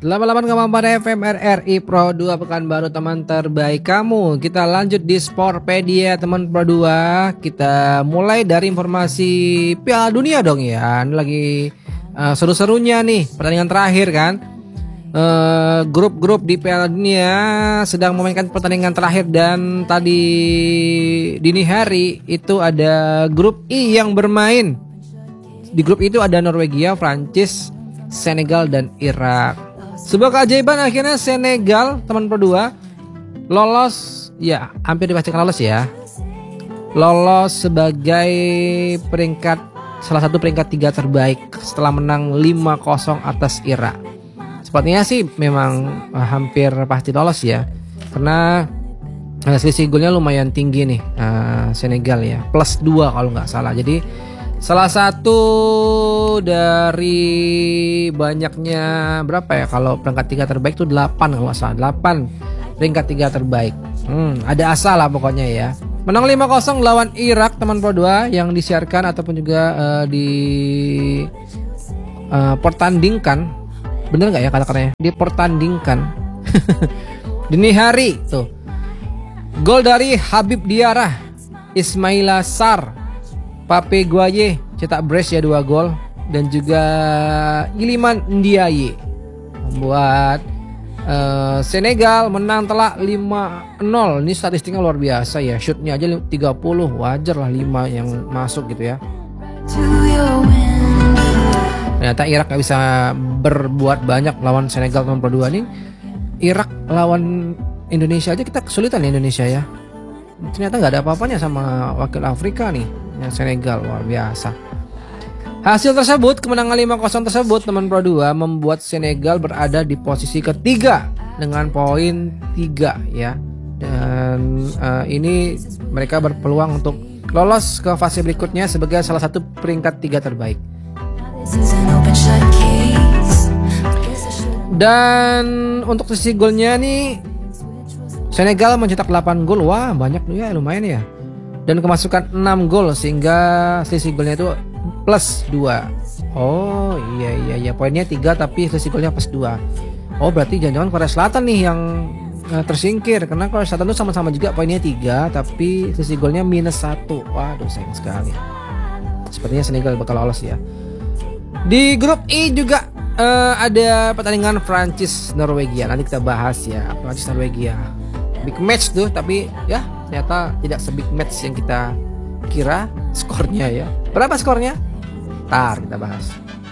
88,4 FM RRI Pro 2 Pekanbaru, teman terbaik kamu. Kita lanjut di Sportpedia teman Pro 2. Kita mulai dari informasi Piala Dunia dong ya. Ini lagi seru-serunya nih pertandingan terakhir kan. Grup-grup di Piala Dunia sedang memainkan pertandingan terakhir, dan tadi dini hari itu ada grup I yang bermain. Di grup itu ada Norwegia, Prancis, Senegal, dan Irak. Sebuah keajaiban, akhirnya Senegal teman Pro 2 lolos, ya hampir dipastikan lolos ya. Lolos sebagai salah satu peringkat 3 terbaik setelah menang 5-0 atas Irak. Sepertinya sih memang hampir pasti lolos ya, karena selisih golnya lumayan tinggi nih, Senegal ya, +2 kalau nggak salah. Jadi salah satu dari banyaknya berapa ya, kalau peringkat 3 terbaik itu 8 kalau nggak salah, 8 peringkat 3 terbaik. Ada asa lah pokoknya ya. Menang 5-0 lawan Irak teman Pro 2 yang disiarkan ataupun juga pertandingkan. Bener nggak ya kata-katanya? Dipertandingkan. Dini hari tuh. Gol dari Habib Diarra, Ismaila Sarr, Pape Gueye cetak brace ya 2 gol, dan juga Iliman Ndiaye membuat Senegal menang telak 5-0. Ini statistiknya luar biasa ya. Shootnya aja 30, wajar lah 5 yang masuk gitu ya. Ternyata Irak gak bisa berbuat banyak lawan Senegal nomor 2 nih. Irak lawan Indonesia aja kita kesulitan ya, Indonesia ya. Ternyata gak ada apa-apanya sama wakil Afrika nih, yang Senegal, luar biasa. Hasil tersebut, kemenangan 5-0 tersebut teman Pro 2 membuat Senegal berada di posisi ketiga dengan poin 3 ya. Dan ini mereka berpeluang untuk lolos ke fase berikutnya sebagai salah satu peringkat 3 terbaik. Dan untuk sisi golnya nih, Senegal mencetak 8 gol. Wah, banyak ya, lumayan ya. Dan kemasukan 6 gol sehingga selisih golnya itu +2. Oh iya, poinnya 3 tapi selisih golnya +2. Oh, berarti jangan-jangan Korea Selatan nih yang tersingkir, karena Korea Selatan itu sama-sama juga poinnya 3 tapi selisih golnya -1. Waduh, sayang sekali. Sepertinya Senegal bakal lolos ya. Di grup I juga ada pertandingan Prancis Norwegia. Nanti kita bahas ya, Prancis Norwegia. Big match tuh, tapi ya ternyata tidak se-big match yang kita kira skornya ya. Berapa skornya? Ntar kita bahas.